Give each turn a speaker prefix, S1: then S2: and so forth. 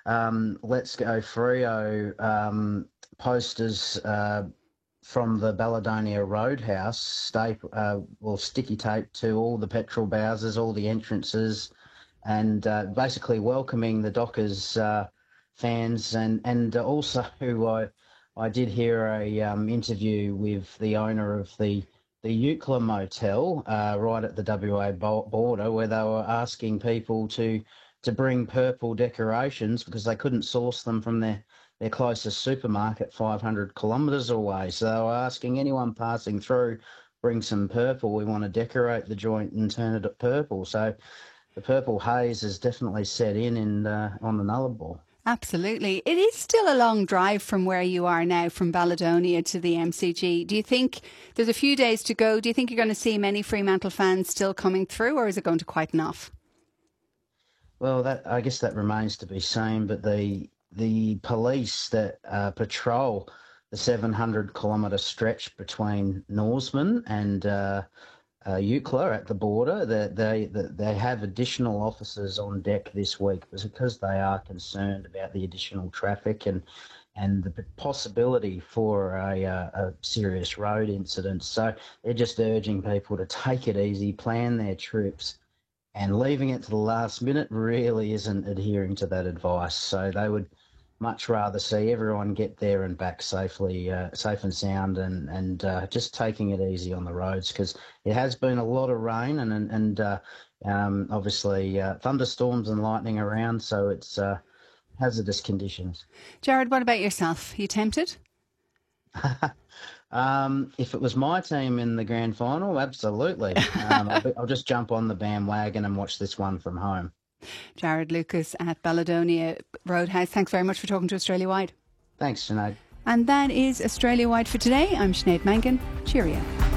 S1: Let's Go Freo posters from the Baladonia Roadhouse, sticky tape to all the petrol bowsers, all the entrances, and basically welcoming the Dockers fans. And also I did hear a interview with the owner of the Eucla Motel right at the WA border, where they were asking people to bring purple decorations because they couldn't source them from their closest supermarket 500 kilometres away. So they were asking anyone passing through, bring some purple. We want to decorate the joint and turn it purple. So the purple haze has definitely set in on the Nullarbor.
S2: Absolutely. It is still a long drive from where you are now, from Baladonia to the MCG. Do you think there's a few days to go? Do you think you're going to see many Fremantle fans still coming through, or is it going to quieten off?
S1: Well, I guess that remains to be seen, but the police that patrol the 700-kilometre stretch between Norseman and Eucla at the border, they have additional officers on deck this week because they are concerned about the additional traffic and the possibility for a serious road incident. So they're just urging people to take it easy, plan their trips, and leaving it to the last minute really isn't adhering to that advice. So they would much rather see everyone get there and back safely, safe and sound, and just taking it easy on the roads, because it has been a lot of rain and obviously thunderstorms and lightning around, so it's hazardous conditions.
S2: Jared, what about yourself? You tempted?
S1: If it was my team in the grand final, absolutely. I'll just jump on the bandwagon and watch this one from home.
S2: Jared Lucas at Baladonia Roadhouse, thanks very much for talking to Australia Wide.
S1: Thanks, Sinead.
S2: And that is Australia Wide for today. I'm Sinead Mangan. Cheerio.